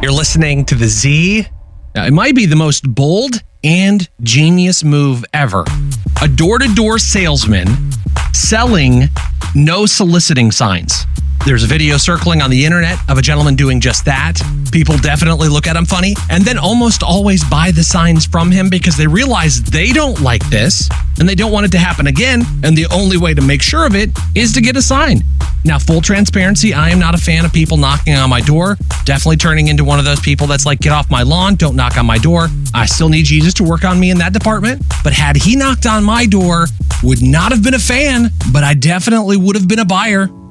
You're listening to The Z. Now, it might be the most bold and genius move ever. A door-to-door salesman selling no soliciting signs. There's a video circling on the internet of a gentleman doing just that. People definitely look at him funny and then almost always buy the signs from him because they realize they don't like this and they don't want it to happen again. And the only way to make sure of it is to get a sign. Now, full transparency, I am not a fan of people knocking on my door. Definitely turning into one of those people that's like, get off my lawn, don't knock on my door. I still need Jesus to work on me in that department. But had he knocked on my door, would not have been a fan, but I definitely would have been a buyer.